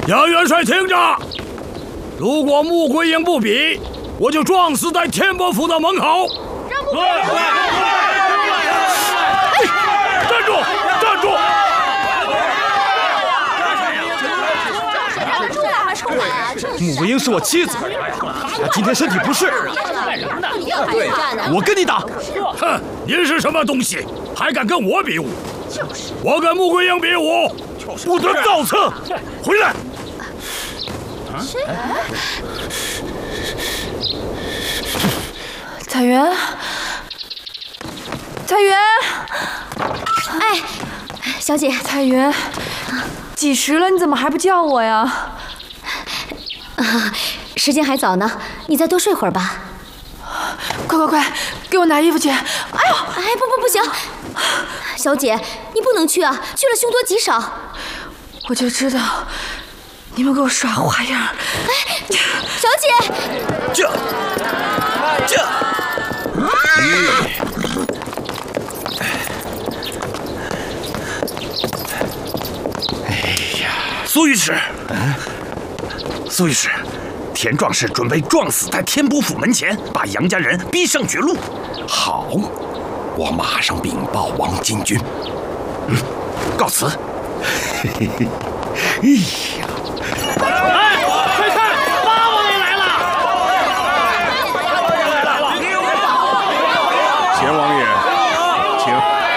杨元帅，听着！如果穆桂英不比，我就撞死在天伯府的门口！站住！站住！ 穆桂英是我妻子，她今天身体不适，我跟你打！ 哼，您是什么东西，还敢跟我比武？我跟穆桂英比武，不得造次！回来！ 彩云，彩云， 哎，小姐， 彩云，几时了？你怎么还不叫我呀？ 时间还早呢，你再多睡会儿吧。 快，给我拿衣服去！哎呦， 哎，不行，小姐，你不能去啊，去了凶多吉少。 我就知道你们给我耍花样。 哎，小姐， 这。 哎呀，苏御史，苏御史，田壮士准备撞死在天伯府门前，把杨家人逼上绝路。 好，我马上禀报王金军。 告辞。 哎呀！ 哎，快看，八王爷来了！ 钱王爷，请。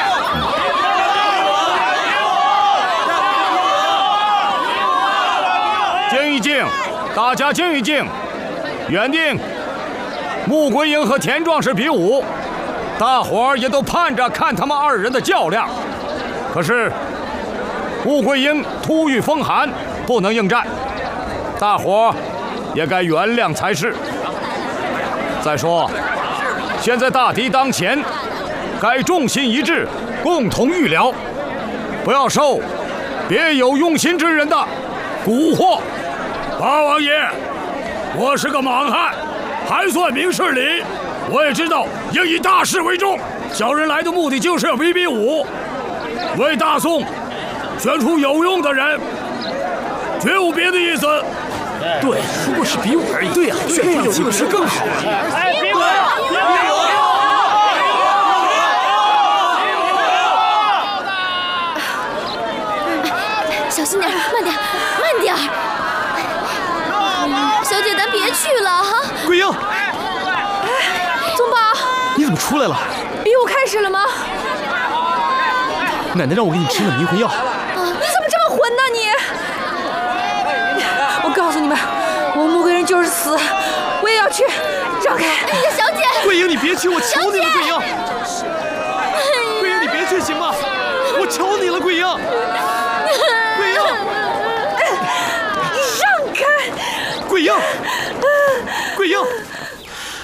静一静，大家静一静。原定穆桂英和田壮士比武，大伙儿也都盼着看他们二人的较量。可是穆桂英突遇风寒，不能应战，大伙儿也该原谅才是。再说，现在大敌当前，该众心一致，共同预疗，不要受别有用心之人的蛊惑。八王爷，我是个莽汉，还算明事理。我也知道应以大事为重，小人来的目的就是要比武，为大宋选出有用的人，绝无别的意思。 对，不过是比武而已。对呀，选出有用的人更好。 哎，比武！ 小心点，慢点，慢点。小姐，咱别去了哈。 桂英， 宗宝， 你怎么出来了？ 比武开始了吗？ 奶奶让我给你吃了迷魂药。 你怎么这么混呢你？我告诉你们，我穆桂英就是死，我也要去。让开！ 哎呀，小姐！ 桂英，你别去，我求你了，桂英。桂英，你别去行吗？我求你了，桂英。桂英， 让开！ 桂英。